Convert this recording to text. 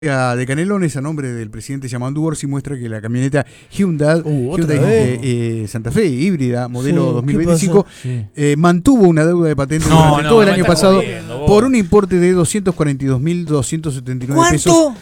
De Canelones a nombre del presidente Yamandu Orsi muestra que la camioneta Hyundai Santa Fe híbrida modelo 2025 mantuvo una deuda de patente durante todo el año pasado por un importe de 242.279 pesos